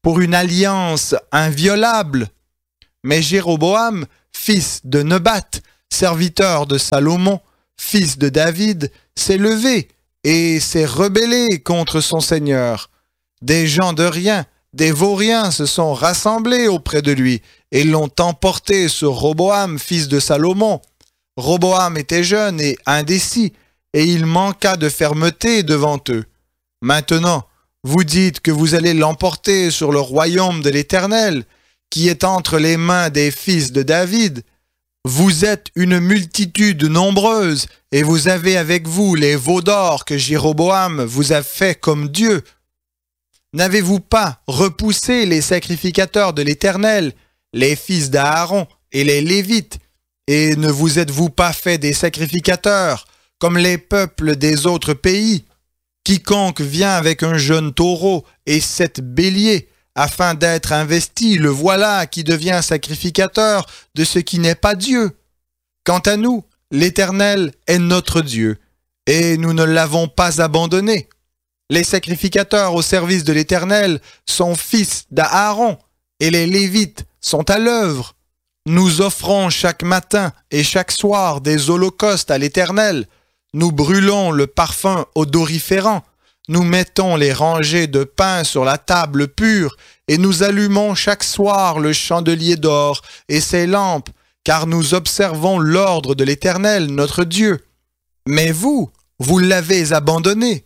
pour une alliance inviolable. Mais Jéroboam, fils de Nebat, serviteur de Salomon, fils de David, s'est levé et s'est rebellé contre son Seigneur. Des gens de rien, des vauriens se sont rassemblés auprès de lui et l'ont emporté sur Roboam, fils de Salomon. Roboam était jeune et indécis, et il manqua de fermeté devant eux. Maintenant, vous dites que vous allez l'emporter sur le royaume de l'Éternel, qui est entre les mains des fils de David. Vous êtes une multitude nombreuse, et vous avez avec vous les veaux d'or que Jéroboam vous a fait comme Dieu. N'avez-vous pas repoussé les sacrificateurs de l'Éternel, les fils d'Aaron et les Lévites, et ne vous êtes-vous pas fait des sacrificateurs, comme les peuples des autres pays? Quiconque vient avec un jeune taureau et sept béliers, afin d'être investi, le voilà qui devient sacrificateur de ce qui n'est pas Dieu. Quant à nous, l'Éternel est notre Dieu, et nous ne l'avons pas abandonné. Les sacrificateurs au service de l'Éternel sont fils d'Aaron, et les Lévites sont à l'œuvre. Nous offrons chaque matin et chaque soir des holocaustes à l'Éternel. Nous brûlons le parfum odoriférant. Nous mettons les rangées de pain sur la table pure et nous allumons chaque soir le chandelier d'or et ses lampes, car nous observons l'ordre de l'Éternel, notre Dieu. Mais vous, vous l'avez abandonné.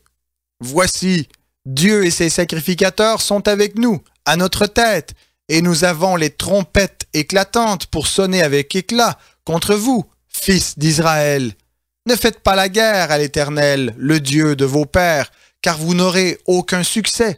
Voici, Dieu et ses sacrificateurs sont avec nous, à notre tête, et nous avons les trompettes éclatantes pour sonner avec éclat contre vous, fils d'Israël. Ne faites pas la guerre à l'Éternel, le Dieu de vos pères, car vous n'aurez aucun succès.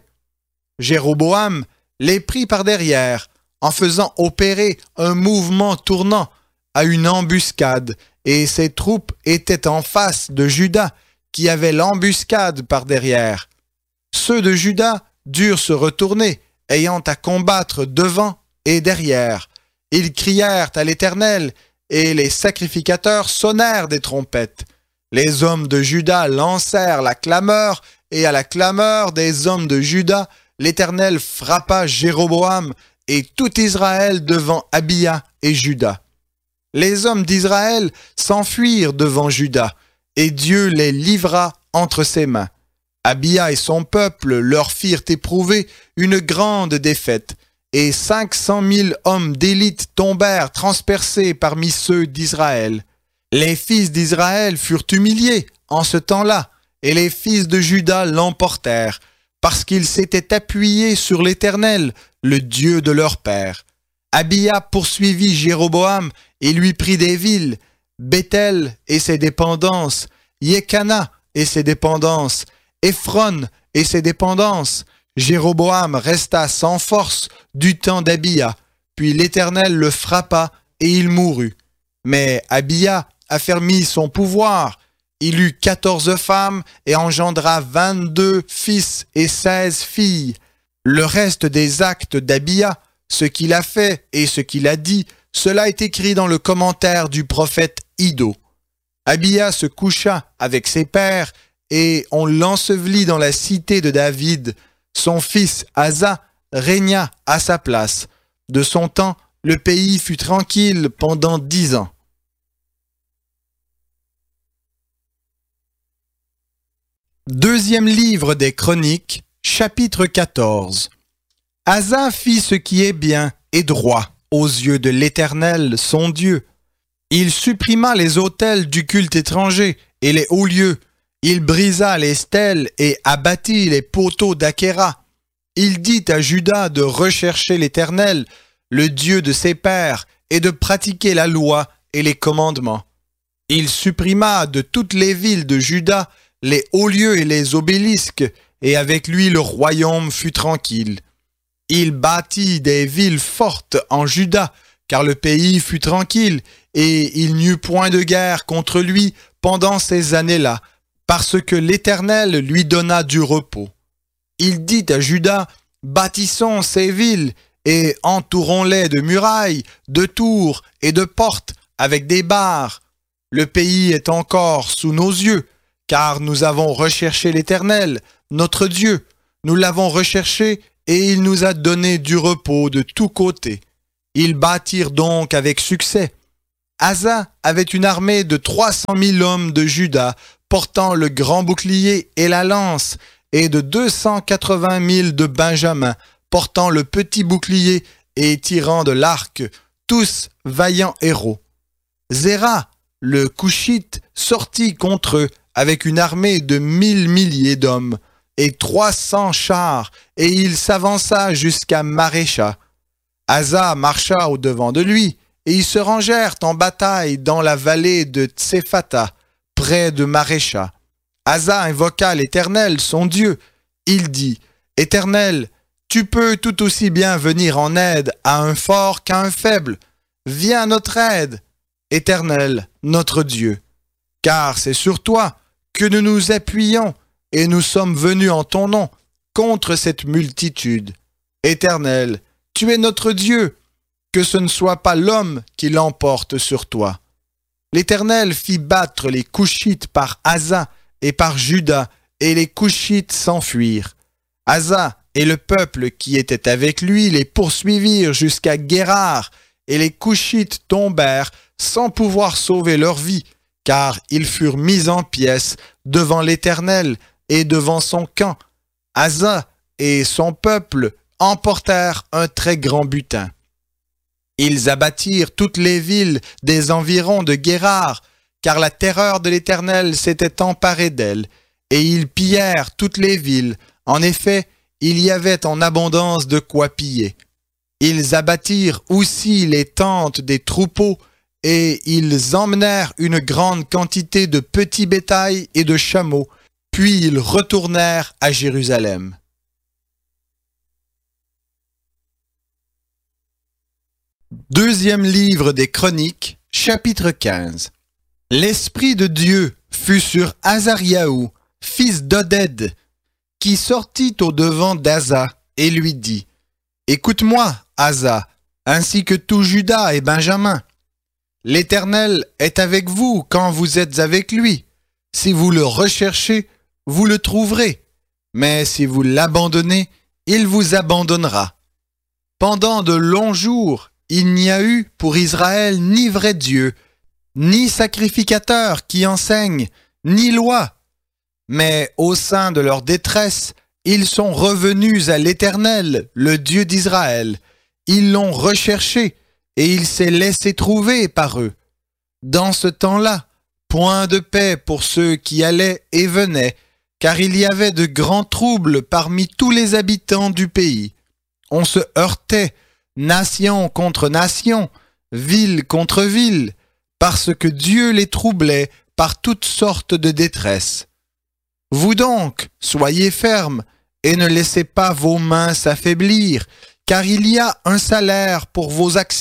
Jéroboam les prit par derrière, en faisant opérer un mouvement tournant à une embuscade, et ses troupes étaient en face de Juda, qui avait l'embuscade par derrière. Ceux de Juda durent se retourner, ayant à combattre devant et derrière. Ils crièrent à l'Éternel, et les sacrificateurs sonnèrent des trompettes. Les hommes de Juda lancèrent la clameur, et à la clameur des hommes de Juda, l'Éternel frappa Jéroboam et tout Israël devant Abia et Juda. Les hommes d'Israël s'enfuirent devant Juda, et Dieu les livra entre ses mains. Abia et son peuple leur firent éprouver une grande défaite, et cinq cent mille hommes d'élite tombèrent transpercés parmi ceux d'Israël. Les fils d'Israël furent humiliés en ce temps-là, et les fils de Juda l'emportèrent, parce qu'ils s'étaient appuyés sur l'Éternel, le Dieu de leur père. Abia poursuivit Jéroboam et lui prit des villes, Béthel et ses dépendances, Yekana et ses dépendances, Éphron et ses dépendances. Jéroboam resta sans force du temps d'Abia, puis l'Éternel le frappa et il mourut. Mais Abia affermit son pouvoir. Il eut quatorze femmes et engendra vingt-deux fils et seize filles. Le reste des actes d'Abia, ce qu'il a fait et ce qu'il a dit, cela est écrit dans le commentaire du prophète Iddo. Abia se coucha avec ses pères et on l'ensevelit dans la cité de David. Son fils Asa régna à sa place. De son temps, le pays fut tranquille pendant dix ans. Deuxième livre des Chroniques, chapitre quatorze. Asa fit ce qui est bien et droit aux yeux de l'Éternel, son Dieu. Il supprima les autels du culte étranger et les hauts lieux. Il brisa les stèles et abattit les poteaux d'Achéra. Il dit à Juda de rechercher l'Éternel, le Dieu de ses pères, et de pratiquer la loi et les commandements. Il supprima de toutes les villes de Juda les hauts lieux et les obélisques, et avec lui le royaume fut tranquille. Il bâtit des villes fortes en Juda, car le pays fut tranquille, et il n'y eut point de guerre contre lui pendant ces années-là, parce que l'Éternel lui donna du repos. Il dit à Juda, bâtissons ces villes, et entourons-les de murailles, de tours et de portes, avec des barres. Le pays est encore sous nos yeux, car nous avons recherché l'Éternel, notre Dieu. Nous l'avons recherché et il nous a donné du repos de tous côtés. Ils bâtirent donc avec succès. Asa avait une armée de trois cent mille hommes de Juda, portant le grand bouclier et la lance, et de deux cent quatre-vingt mille de Benjamin, portant le petit bouclier et tirant de l'arc, tous vaillants héros. Zéra, le Couchite, sortit contre eux avec une armée de mille milliers d'hommes et trois cents chars, et il s'avança jusqu'à Marécha. Asa marcha au-devant de lui, et ils se rangèrent en bataille dans la vallée de Tsephata, près de Marécha. Asa invoqua l'Éternel, son Dieu. Il dit, « Éternel, tu peux tout aussi bien venir en aide à un fort qu'à un faible. Viens à notre aide, Éternel, notre Dieu. Car c'est sur toi que nous nous appuyons, et nous sommes venus en ton nom contre cette multitude. Éternel, tu es notre Dieu, que ce ne soit pas l'homme qui l'emporte sur toi. » L'Éternel fit battre les Couchites par Asa et par Juda, et les Couchites s'enfuirent. Asa et le peuple qui était avec lui les poursuivirent jusqu'à Guérar, et les Couchites tombèrent sans pouvoir sauver leur vie, car ils furent mis en pièces devant l'Éternel et devant son camp. Asa et son peuple emportèrent un très grand butin. Ils abattirent toutes les villes des environs de Guérar, car la terreur de l'Éternel s'était emparée d'elles, et ils pillèrent toutes les villes. En effet, il y avait en abondance de quoi piller. Ils abattirent aussi les tentes des troupeaux, et ils emmenèrent une grande quantité de petits bétails et de chameaux, puis ils retournèrent à Jérusalem. Deuxième livre des Chroniques, chapitre quinze. L'Esprit de Dieu fut sur Azariahu, fils d'Oded, qui sortit au-devant d'Asa et lui dit, « Écoute-moi, Asa, ainsi que tout Juda et Benjamin. L'Éternel est avec vous quand vous êtes avec lui. Si vous le recherchez, vous le trouverez. Mais si vous l'abandonnez, il vous abandonnera. Pendant de longs jours, il n'y a eu pour Israël ni vrai Dieu, ni sacrificateur qui enseigne, ni loi. Mais au sein de leur détresse, ils sont revenus à l'Éternel, le Dieu d'Israël. Ils l'ont recherché, et il s'est laissé trouver par eux. Dans ce temps-là, point de paix pour ceux qui allaient et venaient, car il y avait de grands troubles parmi tous les habitants du pays. On se heurtait, nation contre nation, ville contre ville, parce que Dieu les troublait par toutes sortes de détresse. Vous donc, soyez fermes, et ne laissez pas vos mains s'affaiblir, car il y a un salaire pour vos actions. »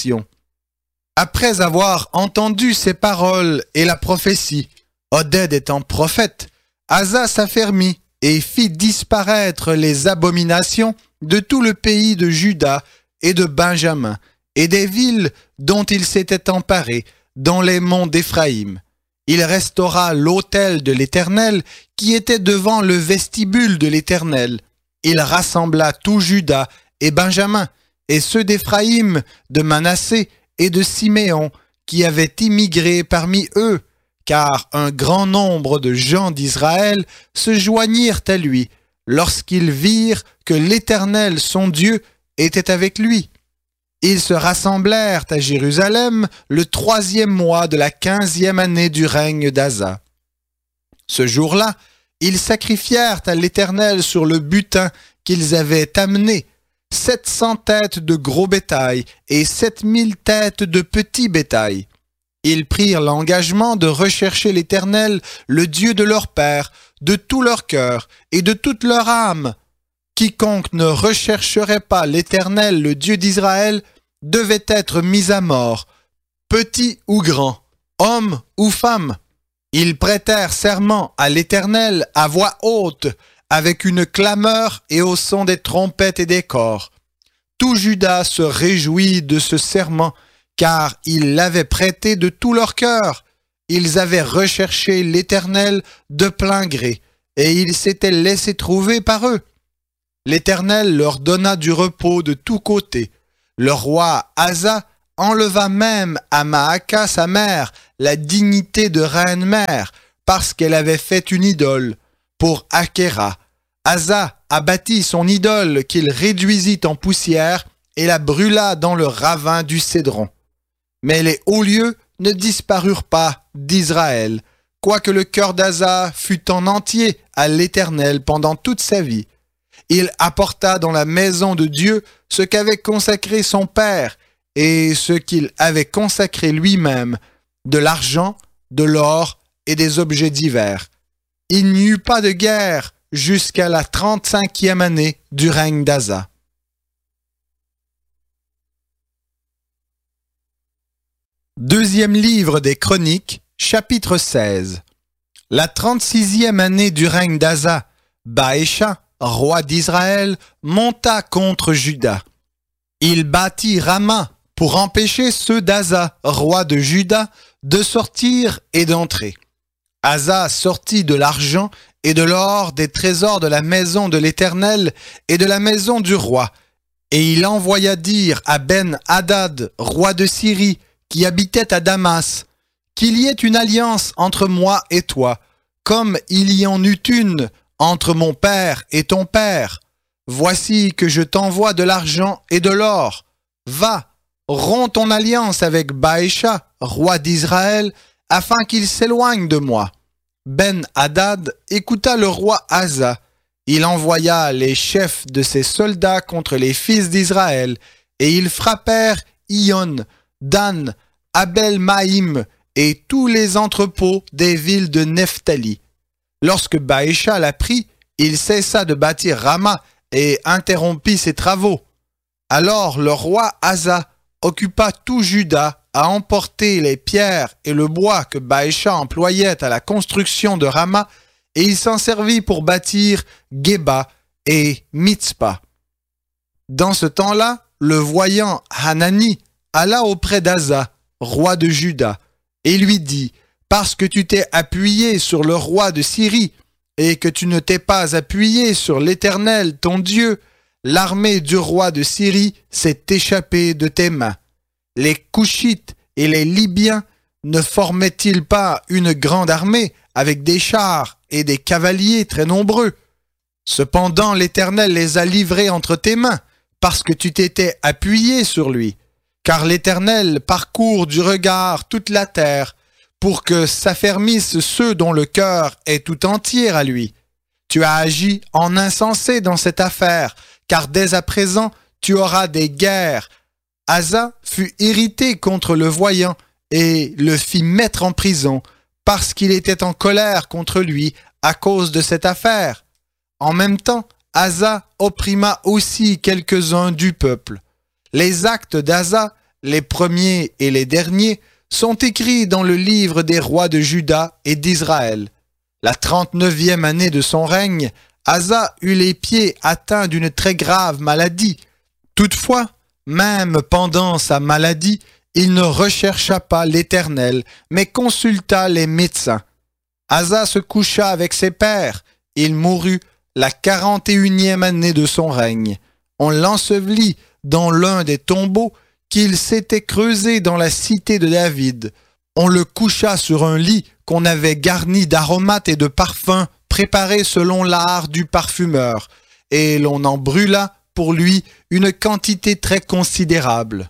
Après avoir entendu ces paroles et la prophétie, Oded étant prophète, Asa s'affermit et fit disparaître les abominations de tout le pays de Juda et de Benjamin, et des villes dont il s'était emparé, dans les monts d'Éphraïm. Il restaura l'autel de l'Éternel qui était devant le vestibule de l'Éternel. Il rassembla tout Juda et Benjamin, et ceux d'Éphraïm, de Manassé et de Siméon, qui avaient immigré parmi eux, car un grand nombre de gens d'Israël se joignirent à lui, lorsqu'ils virent que l'Éternel, son Dieu, était avec lui. Ils se rassemblèrent à Jérusalem le troisième mois de la quinzième année du règne d'Asa. Ce jour-là, ils sacrifièrent à l'Éternel sur le butin qu'ils avaient amené sept cents têtes de gros bétail et sept mille têtes de petit bétail. Ils prirent l'engagement de rechercher l'Éternel, le Dieu de leur père, de tout leur cœur et de toute leur âme. Quiconque ne rechercherait pas l'Éternel, le Dieu d'Israël, devait être mis à mort, petit ou grand, homme ou femme. Ils prêtèrent serment à l'Éternel à voix haute, avec une clameur et au son des trompettes et des cors. Tout Juda se réjouit de ce serment, car ils l'avaient prêté de tout leur cœur. Ils avaient recherché l'Éternel de plein gré, et il s'était laissé trouver par eux. l'Éternel leur donna du repos de tous côtés. Le roi Asa enleva même à Maaka, sa mère, la dignité de reine-mère, parce qu'elle avait fait une idole pour Achéra. Asa abattit son idole qu'il réduisit en poussière et la brûla dans le ravin du Cédron. Mais les hauts lieux ne disparurent pas d'Israël, quoique le cœur d'Asa fût en entier à l'Éternel pendant toute sa vie. Il apporta dans la maison de Dieu ce qu'avait consacré son père et ce qu'il avait consacré lui-même, de l'argent, de l'or et des objets divers. Il n'y eut pas de guerre jusqu'à la trente-cinquième année du règne d'Asa. Deuxième livre des Chroniques, chapitre seize. La trente-sixième année du règne d'Asa, Baécha, roi d'Israël, monta contre Juda. Il bâtit Rama pour empêcher ceux d'Asa, roi de Juda, de sortir et d'entrer. Asa sortit de l'argent et de l'or des trésors de la maison de l'Éternel et de la maison du roi, et il envoya dire à Ben-Hadad, roi de Syrie, qui habitait à Damas, qu'il y ait une alliance entre moi et toi, comme il y en eut une entre mon père et ton père. Voici que je t'envoie de l'argent et de l'or. Va, romps ton alliance avec Baécha, roi d'Israël, afin qu'il s'éloigne de moi. Ben-Hadad écouta le roi Asa. Il envoya les chefs de ses soldats contre les fils d'Israël, et ils frappèrent Ion, Dan, Abel-Maïm et tous les entrepôts des villes de Nephtali. Lorsque Baécha l'apprit, il cessa de bâtir Rama et interrompit ses travaux. Alors le roi Asa occupa tout Juda à emporter les pierres et le bois que Baécha employait à la construction de Rama, et il s'en servit pour bâtir Géba et Mitzpa. Dans ce temps-là, le voyant Hanani alla auprès d'Asa, roi de Juda, et lui dit, « Parce que tu t'es appuyé sur le roi de Syrie, et que tu ne t'es pas appuyé sur l'Éternel, ton Dieu, l'armée du roi de Syrie s'est échappée de tes mains. Les Couchites et les Libyens ne formaient-ils pas une grande armée avec des chars et des cavaliers très nombreux? Cependant l'Éternel les a livrés entre tes mains, parce que tu t'étais appuyé sur lui. Car l'Éternel parcourt du regard toute la terre, pour que s'affermissent ceux dont le cœur est tout entier à lui. Tu as agi en insensé dans cette affaire, car dès à présent tu auras des guerres. » Asa fut irrité contre le voyant et le fit mettre en prison, parce qu'il était en colère contre lui à cause de cette affaire. En même temps, Asa opprima aussi quelques-uns du peuple. Les actes d'Asa, les premiers et les derniers, sont écrits dans le livre des rois de Juda et d'Israël. La trente-neuvième année de son règne, Asa eut les pieds atteints d'une très grave maladie. Toutefois, même pendant sa maladie, il ne rechercha pas l'Éternel, mais consulta les médecins. Asa se coucha avec ses pères. Il mourut la quarante et unième année de son règne. On l'ensevelit dans l'un des tombeaux qu'il s'était creusé dans la cité de David. On le coucha sur un lit qu'on avait garni d'aromates et de parfums préparés selon l'art du parfumeur, et l'on en brûla pour lui une quantité très considérable.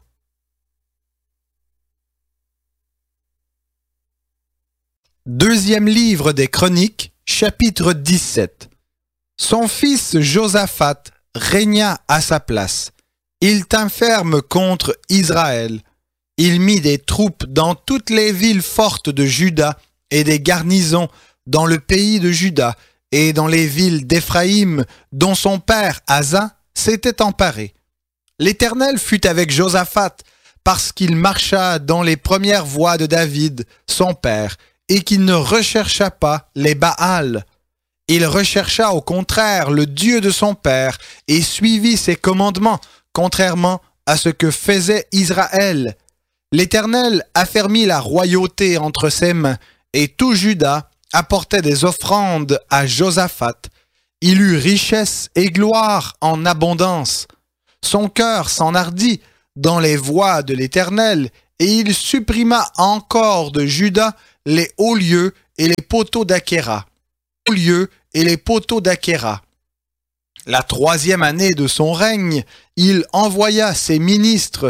Deuxième livre des Chroniques, chapitre dix-sept. Son fils Josaphat régna à sa place. Il tint ferme contre Israël. Il mit des troupes dans toutes les villes fortes de Juda et des garnisons dans le pays de Juda et dans les villes d'Éphraïm dont son père Asa s'était emparé. L'Éternel fut avec Josaphat parce qu'il marcha dans les premières voies de David, son père, et qu'il ne rechercha pas les Baals. Il rechercha au contraire le Dieu de son père et suivit ses commandements, contrairement à ce que faisait Israël. L'Éternel affermit la royauté entre ses mains, et tout Juda apportait des offrandes à Josaphat. Il eut richesse et gloire en abondance. Son cœur s'enhardit dans les voies de l'Éternel, et il supprima encore de Juda les hauts lieux et les poteaux d'Achéra. Hauts lieux et les poteaux d'Achéra. La troisième année de son règne, il envoya ses ministres